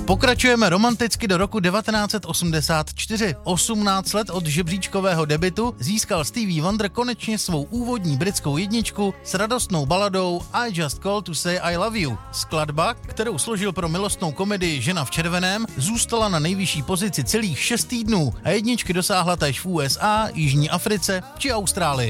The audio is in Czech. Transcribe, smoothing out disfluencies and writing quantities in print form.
Pokračujeme romanticky do roku 1984. 18 let od žebříčkového debutu získal Stevie Wonder konečně svou úvodní britskou jedničku s radostnou baladou I Just Called to Say I Love You. Skladba, kterou složil pro milostnou komedii Žena v červeném, zůstala na nejvyšší pozici celých 6 týdnů a jedničky dosáhla též v USA, Jižní Africe či Austrálii.